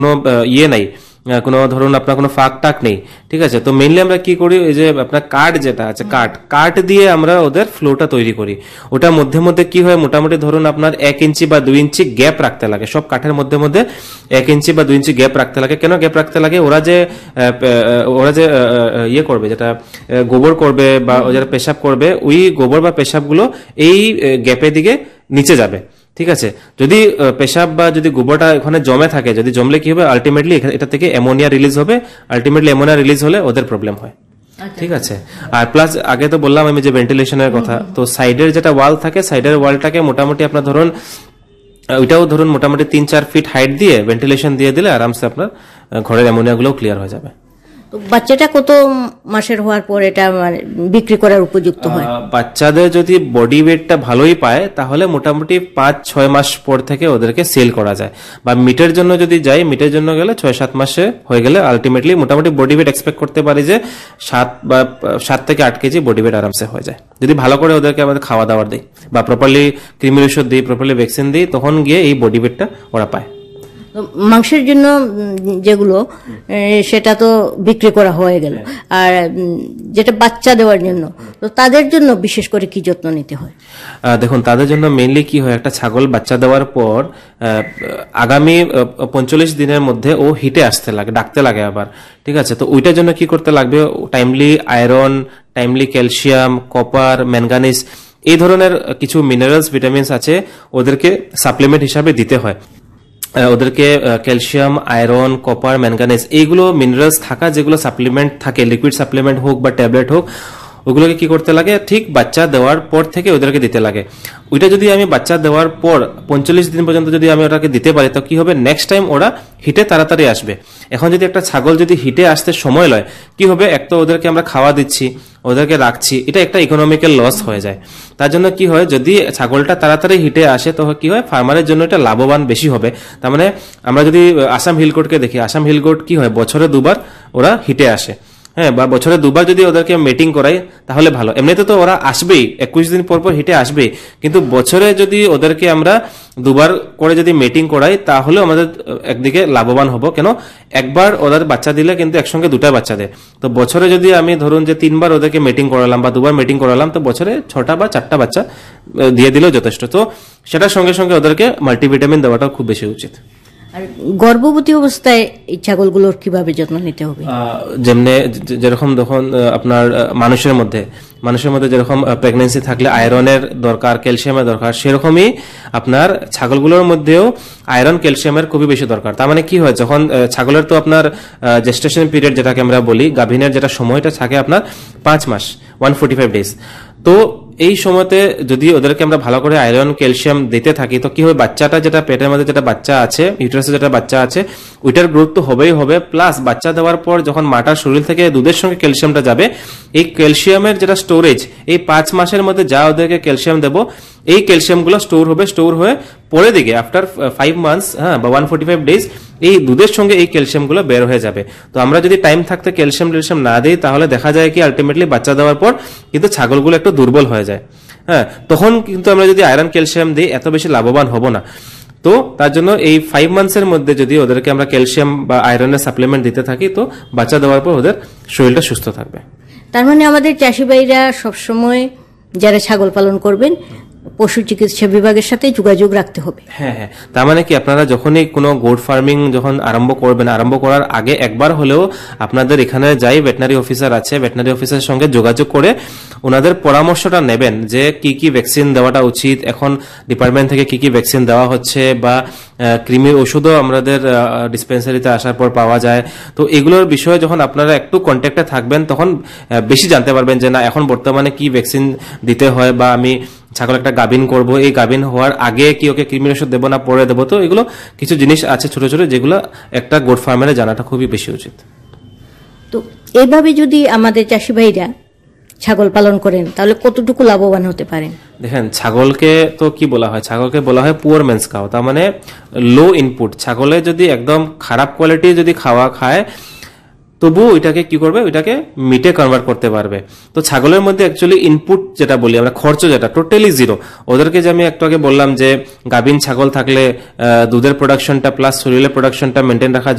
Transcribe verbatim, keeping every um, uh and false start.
কোনো ইয়ে নাই, কোনো ধরুন আপনার কোনো ফাঁক টাক নেই, ঠিক আছে। তো মেইনলি আমরা কি করি, এই যে আপনার কাঠ যেটা আছে, কাঠ কাঠ দিয়ে আমরা ওদের ফ্লোটা তৈরি করি। ওটা মধ্যে মধ্যে কি হয়, মোটামুটি ধরুন আপনার এক ইঞ্চি বা দুই ইঞ্চি গ্যাপ রাখতে লাগে, সব কাঠের মধ্যে মধ্যে এক ইঞ্চি বা দুই ইঞ্চি গ্যাপ রাখতে লাগে। কেন গ্যাপ রাখতে লাগে, ওরা যে ওরা যে ইয়ে করবে, যেটা গোবর করবে বা যারা পেশাব করবে, ওই গোবর বা পেশাবগুলো এই গ্যাপের দিকে নিচে যাবে, ঠিক আছে। যদি পেশাব বা যদি গোবরটা ওখানে জমে থাকে, যদি জমলে কি হবে, আলটিমেটলি এটা থেকে অ্যামোনিয়া রিলিজ হবে, আলটিমেটলি অ্যামোনিয়া রিলিজ হলে ওদের প্রবলেম হয়, ঠিক আছে। আর প্লাস আগে তো বললাম আমি যে ভেন্টিলেশনের কথা, তো সাইডের যেটা ওয়াল থাকে, সাইডের ওয়ালটাকে মোটামুটি আপনার ধরুন ওইটাও ধরুন মোটামুটি তিন চার ফিট হাইট দিয়ে ভেন্টিলেশন দিয়ে দিলে আরামসে আপনার ঘরের অ্যামোনিয়া গুলো ক্লিয়ার হয়ে যাবে। বাচ্চাটা কত মাসের হওয়ার পর এটা বিক্রি করার উপযুক্ত হয়? বাচ্চাদের যদি বডি ওয়েটটা ভালোই পায় তাহলে মোটামুটি পাঁচ ছয় মাস পর থেকে ওদেরকে সেল করা যায়, বা মিটের জন্য যদি যাই, মিটের জন্য গেলে ছয় সাত মাসে হয়ে গেলে আলটিমেটলি মোটামুটি বডি ওয়েট এক্সপেক্ট করতে পারি যে সাত বা সাত থেকে আট কেজি বডি ওয়েট আরামসে হয়ে যায়, যদি ভালো করে ওদেরকে আমাদের খাওয়া দাওয়ার দিই বা প্রপারলি কৃমির ওষুধ দিই, প্রপারলি ভ্যাকসিন দিই, তখন গিয়ে এই বডি ওয়েটটা ওরা পায়। মাংসের জন্য যেগুলো সেটা তো বিক্রি করা হয়ে গেল, আর যেটা বাচ্চা দেওয়ার জন্য, তো তাদের জন্য বিশেষ করে কি যত্ন নিতে হয়? দেখুন, তাদের জন্য মেইনলি কি হয়, একটা ছাগল বাচ্চা দেওয়ার পর আগামী পঁয়তাল্লিশ দিনের মধ্যে ও হিটে আসতে লাগে, ডাকতে লাগে আবার, ঠিক আছে। তো ওইটার জন্য কি করতে লাগবে, timely iron, timely calcium, copper, manganese, এই ধরনের কিছু মিনারেলস, ভিটামিনস আছে, ওদেরকে সাপ্লিমেন্ট হিসাবে দিতে হয়। ওদেরকে ক্যালসিয়াম, আয়রন, কপার, ম্যাঙ্গানিজ, এইগুলো মিনারেলস থাকা যেগুলো সাপ্লিমেন্ট থাকে, লিকুইড সাপ্লিমেন্ট হোক বা ট্যাবলেট হোক, ওগুলোকে কি করতে লাগে, ঠিক বাচ্চা দেওয়ার পর থেকে ওদেরকে দিতে লাগে। ওইটা যদি আমি বাচ্চা দেওয়ার পর পঁয়তাল্লিশ দিন পর্যন্ত যদি আমি ওটাকে দিতে পারি, তো কি হবে, নেক্সট টাইম ওরা হিটে তাড়াতাড়ি আসবে। এখন যদি একটা ছাগল যদি হিটে আসতে সময় লয়, কি হবে, এক তো ওদেরকে আমরা খাওয়া দিচ্ছি, ওদেরকে রাখছি, এটা একটা ইকোনমিক্যাল লস হয়ে যায়। তার জন্য কি হয়, যদি ছাগলটা তাড়াতাড়ি হিটে আসে, তো কি হয়, ফার্মারের জন্য এটা লাভবান বেশি হবে। তার মানে আমরা যদি আসাম হিলগোটকে দেখি, আসাম হিলগোট কি হয়, বছরে দুবার ওরা হিটে আসে, হ্যাঁ, বা বছরে দুবার যদি ওদেরকে মিটিং করাই তাহলে ভালো। এমনিতে তো ওরা আসবেই, একুশ দিন পর পর হিটে আসবেই, কিন্তু বছরে যদি ওদেরকে আমরা দুবার করে যদি মিটিং করাই তাহলে আমাদের একদিকে লাভবান হব। কেন, একবার ওদের বাচ্চা দিলে কিন্তু একসঙ্গে দুটা বাচ্চা দেয়, তো বছরে যদি আমি ধরুন যে তিনবার ওদেরকে মিটিং করালাম বা দুবার মিটিং করালাম, তো বছরে ছটা বা চারটা বাচ্চা দিয়ে দিলেও যথেষ্ট। তো সেটার সঙ্গে সঙ্গে ওদেরকে মাল্টিভিটামিন দেওয়াটাও খুব বেশি উচিত। আর গর্ভবতী অবস্থায় এই ছাগলগুলোর কিভাবে যত্ন নিতে হবে? যেমনি যেরকম যখন আপনার মানুষের মধ্যে মানুষের মধ্যে যেরকম প্রেগনেন্সি থাকলে আয়রনের দরকার, ক্যালসিয়ামের দরকার, সেরকমই আপনার ছাগলগুলোর মধ্যেও আয়রন, ক্যালসিয়ামের খুবই বেশি দরকার। তার মানে কি হয়, যখন ছাগলের তো আপনার জেস্টেশন পিরিয়ড যেটাকে আমরা বলি, গাভিনের যেটা সময়টা থাকে আপনার পাঁচ মাস, ওয়ান ফোর্টি ফাইভ ডেজ। তো এই সময়তে যদি ওদেরকে আমরা ভালো করে আয়রন, ক্যালসিয়াম দিতে থাকি, তো কি হবে, বাচ্চাটা যেটা পেটের মধ্যে যেটা বাচ্চা আছে, ইউটেরাসে যেটা বাচ্চা আছে, ওইটার গ্রোথ তো হবেই হবে, প্লাস বাচ্চা দেওয়ার পর যখন মাটার শরীর থেকে দুধের সঙ্গে ক্যালসিয়ামটা যাবে, এই ক্যালসিয়ামের যেটা স্টোরেজ, এই পাঁচ মাসের মধ্যে যা ওদেরকে ক্যালসিয়াম দেবো, এই ক্যালসিয়ামগুলো স্টোর হবে, স্টোর হয়ে পরে দিকে আফটার ফাইভ মান্থস হ্যাঁ বা ওয়ান ফোর্টি ফাইভ ডেজ এই দুধের সঙ্গে এই ক্যালসিয়ামগুলো বের হয়ে যাবে। তো আমরা যদি টাইম থাকতে ক্যালসিয়াম ক্যালসিয়াম না দিই, তাহলে দেখা যায় কি আলটিমেটলি বাচ্চা দেওয়ার পর কিন্তু ছাগলগুলো একটু দুর্বল হয়ে যায়, হ্যাঁ, তখন কিন্তু আমরা যদি আয়রন, ক্যালসিয়াম দিই এত বেশি লাভবান হব না। তো তার জন্য এই ফাইভ মান্থসের মধ্যে যদি ওদেরকে আমরা ক্যালসিয়াম বা আয়রনের সাপ্লিমেন্ট দিতে থাকি, তো বাচ্চা দেওয়ার পর ওদের শরীরটা সুস্থ থাকবে। তার মানে আমাদের চাষি ভাইরা সবসময় যারা ছাগল পালন করবেন পশু চিকিৎসা বিভাগের সাথে যোগাযোগ রাখতে হবে। হ্যাঁ হ্যাঁ, তার মানে কি আপনারা যখনই কোনো গোট ফার্মিং যখন আরম্ভ করবেন, আরম্ভ করার আগে একবার হলেও আপনাদের এখানে যাই ভেটেনারি অফিসার আছে, ভেটেনারি অফিসারের সঙ্গে যোগাযোগ করে ওনাদের পরামর্শটা নেবেন যে কি কি ভ্যাকসিন দেওয়াটা উচিত, এখন ডিপার্টমেন্ট থেকে কি কি ভ্যাকসিন দেওয়া হচ্ছে, বা কৃমির ওষুধও আমাদের ডিসপেন্সারিতে আসার পর পাওয়া যায়। তো এগুলোর বিষয়ে যখন আপনারা একটু কন্ট্যাক্টে থাকবেন, তখন বেশি জানতে পারবেন যে না এখন বর্তমানে কি ভ্যাকসিন দিতে হয়, বা আমি ছাগল একটা গাভিন করব, এই গাভিন হওয়ার আগে কি ওকে কৃমির ওষুধ দেবো না পরে দেবো। তো এগুলো কিছু জিনিস আছে ছোট ছোট, যেগুলো একটা গোট ফার্মারে জানাটা খুবই বেশি উচিত। তো এইভাবে যদি আমাদের চাষি ভাইরা ছাগল পালন করেন তাহলে কতটুকু লাভবান হতে পারেন? দেখেন, ছাগলকে তো কি বলা হয়, ছাগলকে বলা হয় পুয়ার ম্যানস কাউ, তার মানে লো ইনপুট। ছাগলে যদি একদম খারাপ কোয়ালিটি যদি খাওয়া খায়, তবুও ওইটাকে কি করবে, ওইটাকে মিটে কনভার্ট করতে পারবে। তো ছাগলের মধ্যে অ্যাকচুয়ালি ইনপুট যেটা বলি আমরা, খরচ যেটা টোটালি জিরো। ওদেরকে যে আমি একটু আগে বললাম যে গাভীন ছাগল থাকলে দুধের প্রোডাকশনটা প্লাস শরীরের প্রোডাকশনটা মেনটেন রাখা